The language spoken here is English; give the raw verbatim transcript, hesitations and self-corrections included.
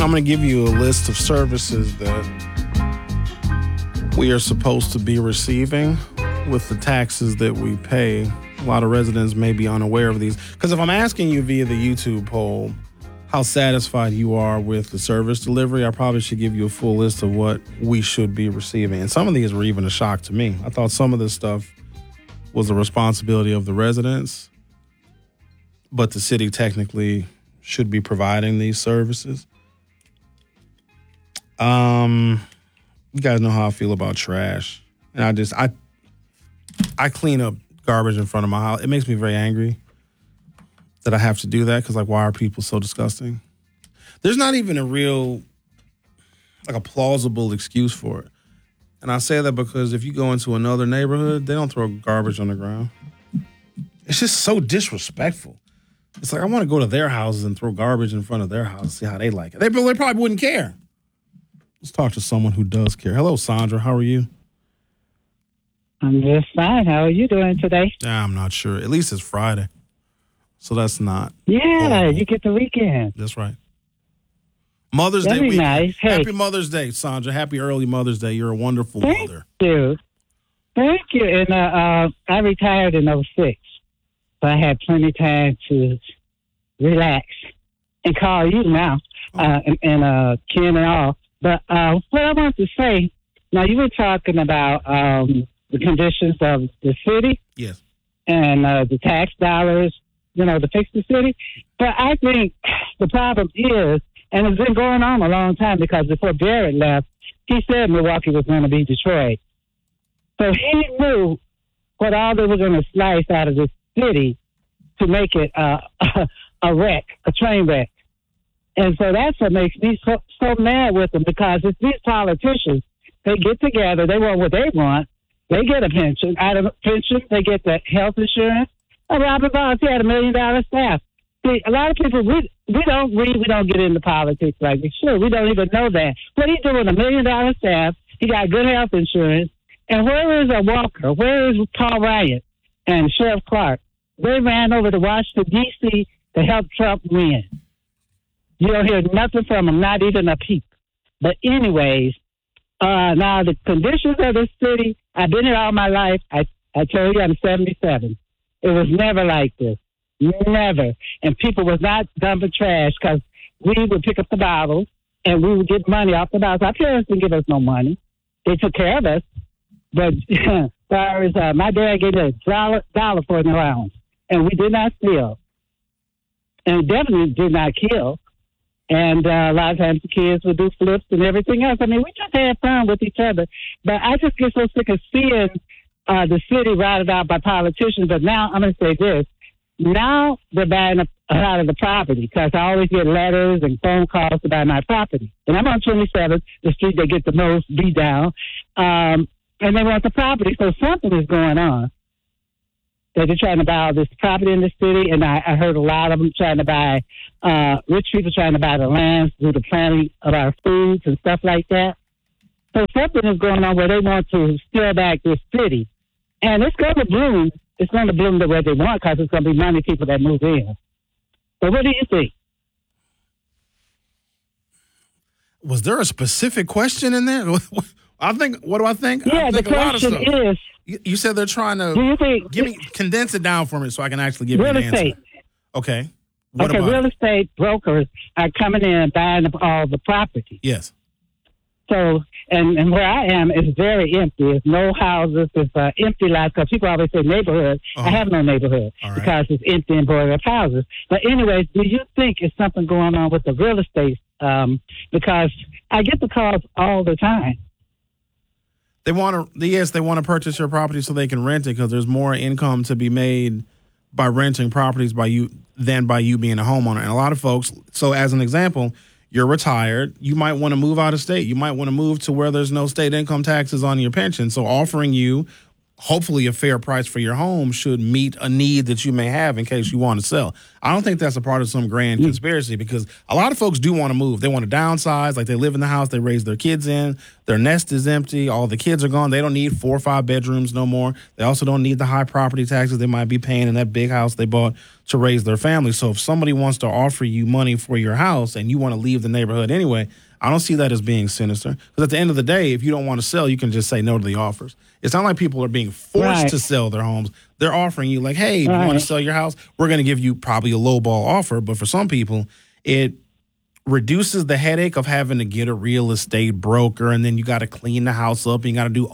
I'm going to give you a list of services that we are supposed to be receiving with the taxes that we pay. A lot of residents may be unaware of these. Because if I'm asking you via the YouTube poll how satisfied you are with the service delivery, I probably should give you a full list of what we should be receiving. And some of these were even a shock to me. I thought some of this stuff was the responsibility of the residents, but the city technically should be providing these services. Um, you guys know how I feel about trash. And I just, I, I clean up garbage in front of my house. It makes me very angry that I have to do that because, like, why are people so disgusting? There's not even a real, like, a plausible excuse for it. And I say that because if you go into another neighborhood, they don't throw garbage on the ground. It's just so disrespectful. It's like, I want to go to their houses and throw garbage in front of their house, see how they like it. They, they probably wouldn't care. Let's talk to someone who does care. Hello, Sandra. How are you? I'm just fine. How are you doing today? Yeah, I'm not sure. At least it's Friday. So that's not. Yeah, horrible. You get the weekend. That's right. Mother's That'd Day be weekend. nice. Hey. Happy Mother's Day, Sandra. Happy early Mother's Day. You're a wonderful Thank mother. you. Thank you. And uh, uh, I retired in oh six, so I had plenty of time to relax and call you now, uh, and, and uh, Ken and all. But uh, what I want to say, now you were talking about um, the conditions of the city. Yes. And uh, the tax dollars, you know, to fix the city. But I think the problem is, and it's been going on a long time because before Barrett left, he said Milwaukee was going to be Detroit. So he knew what all they were going to slice out of this city to make it uh, a wreck, a train wreck. And so that's what makes me so, so mad with them, because it's these politicians, they get together, they want what they want, they get a pension. Out of a pension, they get the health insurance. Oh, Robert Bonds, he had a million dollar staff. See, a lot of people, we we don't read, we don't get into politics like we should. We don't even know that. What he doing, a million dollar staff, he got good health insurance. And where is a Walker? Where is Paul Ryan and Sheriff Clark? They ran over to Washington, D C to help Trump win. You don't hear nothing from them, not even a peep. But anyways, uh, now the conditions of the city, I've been here all my life. I, I told you I'm seventy-seven. It was never like this. Never. And people was not dumping trash because we would pick up the bottles and we would get money off the bottles. Our parents didn't give us no money. They took care of us. But as far as uh, my dad gave me a dollar, dollar for an allowance, and we did not steal. And definitely did not kill. And uh, a lot of times the kids would do flips and everything else. I mean, we just had fun with each other. But I just get so sick of seeing uh, the city routed out by politicians. But now I'm going to say this. Now they're buying a, a lot of the property, because I always get letters and phone calls to buy my property. And I'm on twenty-seventh, the street they get the most beat down. Um, and they want the property. So something is going on. That they're trying to buy all this property in the city, and I, I heard a lot of them trying to buy, uh, rich people trying to buy the lands, do the planting of our foods and stuff like that. So something is going on where they want to steal back this city. And it's going to bloom. It's going to bloom the way they want, because it's going to be money people that move in. So what do you think? Was there a specific question in there? I think, what do I think? Yeah, I think the question is, You, you said they're trying to do you think, give me condense it down for me so I can actually give you real an answer. estate. Okay. What Okay, about real it? estate brokers are coming in and buying up all the property. Yes. So, and, and where I am is very empty. There's no houses. It's uh, empty lots, because people always say neighborhood. Uh-huh. I have no neighborhood All right. because it's empty and boarded up houses. But anyways, do you think it's something going on with the real estate? Um, because I get the calls all the time. They want to, yes, they want to purchase your property so they can rent it, because there's more income to be made by renting properties by you than by you being a homeowner. And a lot of folks, so as an example, you're retired, you might want to move out of state. You might want to move to where there's no state income taxes on your pension. So offering you hopefully a fair price for your home should meet a need that you may have in case you want to sell. I don't think that's a part of some grand Mm. conspiracy, because a lot of folks do want to move. They want to downsize, like they live in the house they raise their kids in. Their nest is empty. All the kids are gone. They don't need four or five bedrooms no more. They also don't need the high property taxes they might be paying in that big house they bought. to raise their family. So if somebody wants to offer you money for your house and you want to leave the neighborhood anyway, I don't see that as being sinister. Because at the end of the day, if you don't want to sell, you can just say no to the offers. It's not like people are being forced Right. to sell their homes. They're offering you like, hey, if you want Right. to sell your house, we're going to give you probably a low ball offer. But for some people, it reduces the headache of having to get a real estate broker and then you got to clean the house up and you got to do